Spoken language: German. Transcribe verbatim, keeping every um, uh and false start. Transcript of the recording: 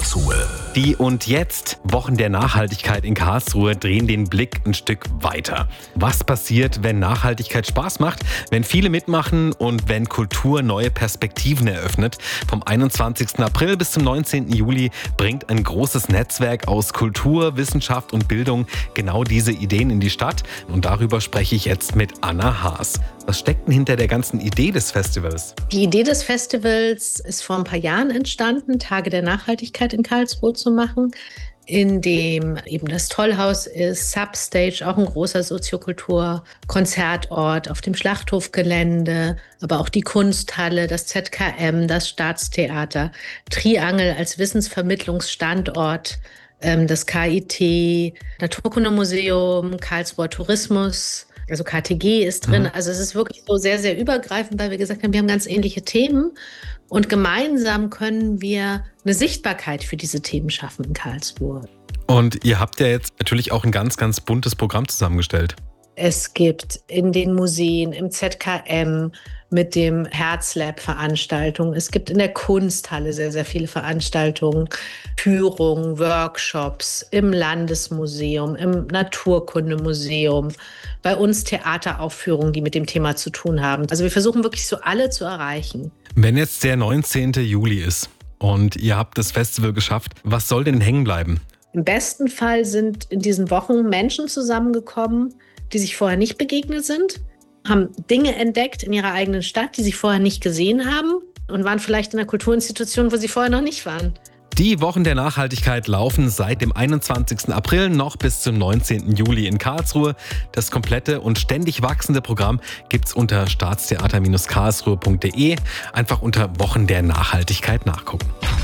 Karlsruhe. Die und jetzt Wochen der Nachhaltigkeit in Karlsruhe drehen den Blick ein Stück weiter. Was passiert, wenn Nachhaltigkeit Spaß macht, wenn viele mitmachen und wenn Kultur neue Perspektiven eröffnet? Vom einundzwanzigsten April bis zum neunzehnten Juli bringt ein großes Netzwerk aus Kultur, Wissenschaft und Bildung genau diese Ideen in die Stadt. Und darüber spreche ich jetzt mit Anna Haas. Was steckt denn hinter der ganzen Idee des Festivals? Die Idee des Festivals ist vor ein paar Jahren entstanden, Tage der Nachhaltigkeit in Karlsruhe zu machen, in dem eben das Tollhaus ist, Substage, auch ein großer Soziokultur-Konzertort auf dem Schlachthofgelände, aber auch die Kunsthalle, das Z K M, das Staatstheater, Triangel als Wissensvermittlungsstandort, das K I T, Naturkundemuseum, Karlsruher Tourismus, also K T G ist drin. Mhm. Also es ist wirklich so sehr, sehr übergreifend, weil wir gesagt haben, wir haben ganz ähnliche Themen und gemeinsam können wir eine Sichtbarkeit für diese Themen schaffen in Karlsruhe. Und ihr habt ja jetzt natürlich auch ein ganz, ganz buntes Programm zusammengestellt. Es gibt in den Museen, im Z K M mit dem Herzlab Veranstaltungen. Es gibt in der Kunsthalle sehr, sehr viele Veranstaltungen, Führungen, Workshops, im Landesmuseum, im Naturkundemuseum, bei uns Theateraufführungen, die mit dem Thema zu tun haben. Also wir versuchen wirklich so alle zu erreichen. Wenn jetzt der neunzehnten Juli ist und ihr habt das Festival geschafft, was soll denn hängen bleiben? Im besten Fall sind in diesen Wochen Menschen zusammengekommen, die sich vorher nicht begegnet sind, haben Dinge entdeckt in ihrer eigenen Stadt, die sie vorher nicht gesehen haben und waren vielleicht in einer Kulturinstitution, wo sie vorher noch nicht waren. Die Wochen der Nachhaltigkeit laufen seit dem einundzwanzigsten April noch bis zum neunzehnten Juli in Karlsruhe. Das komplette und ständig wachsende Programm gibt's unter staatstheater Bindestrich karlsruhe punkt de. Einfach unter Wochen der Nachhaltigkeit nachgucken.